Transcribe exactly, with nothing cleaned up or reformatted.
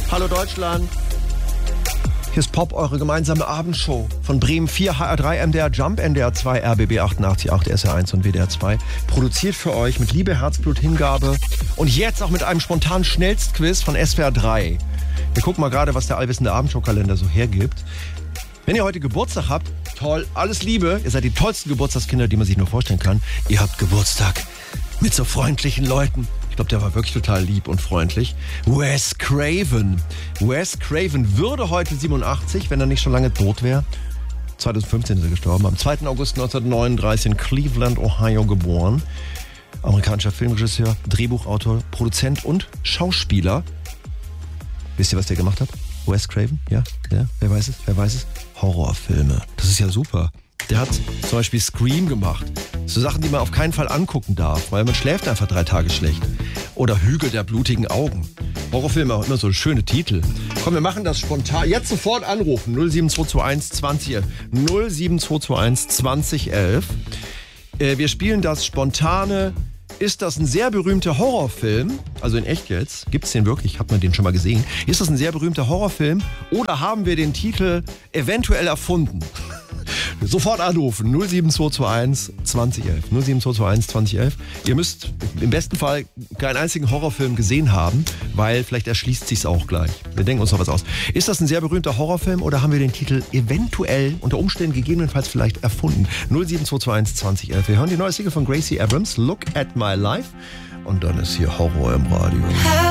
Hallo Deutschland. Hier ist Pop, eure gemeinsame Abendshow von Bremen vier, H R drei, M D R Jump, N D R zwei, R B B achtundachtzig Komma acht, S R eins und W D R zwei. Produziert für euch mit Liebe, Herzblut, Hingabe und jetzt auch mit einem spontanen Schnellstquiz von S W R drei. Wir gucken mal gerade, was der allwissende Abendshow-Kalender so hergibt. Wenn ihr heute Geburtstag habt, toll, alles Liebe. Ihr seid die tollsten Geburtstagskinder, die man sich nur vorstellen kann. Ihr habt Geburtstag mit so freundlichen Leuten. Ich glaube, der war wirklich total lieb und freundlich. Wes Craven. Wes Craven würde heute siebenundachtzig, wenn er nicht schon lange tot wäre. zweitausendfünfzehn ist er gestorben. Am zweiten August neunzehnhundertneununddreißig in Cleveland, Ohio geboren. Amerikanischer Filmregisseur, Drehbuchautor, Produzent und Schauspieler. Wisst ihr, was der gemacht hat? Wes Craven? Ja? Ja? Wer weiß es? Wer weiß es? Horrorfilme. Das ist ja super. Der hat zum Beispiel Scream gemacht. So Sachen, die man auf keinen Fall angucken darf, weil man schläft einfach drei Tage schlecht. Oder Hügel der blutigen Augen. Horrorfilme haben immer so schöne Titel. Komm, wir machen das spontan. Jetzt sofort anrufen. null sieben zwei zwei eins zwanzig elf. null sieben zwei zwei eins zwanzig elf. Äh, wir spielen das spontane. Ist das ein sehr berühmter Horrorfilm? Also in echt jetzt? Gibt's den wirklich? Hat man den schon mal gesehen? Ist das ein sehr berühmter Horrorfilm? Oder haben wir den Titel eventuell erfunden? Sofort anrufen. null sieben zwei zwei eins zwanzig elf. null sieben zwei zwei eins zwanzig elf. Ihr müsst im besten Fall keinen einzigen Horrorfilm gesehen haben, weil vielleicht erschließt sich's auch gleich. Wir denken uns noch was aus. Ist das ein sehr berühmter Horrorfilm oder haben wir den Titel eventuell, unter Umständen gegebenenfalls vielleicht erfunden? null sieben zwei zwei eins zwanzig elf. Wir hören die neue Single von Gracie Abrams, Look at My Life. Und dann ist hier Horror im Radio.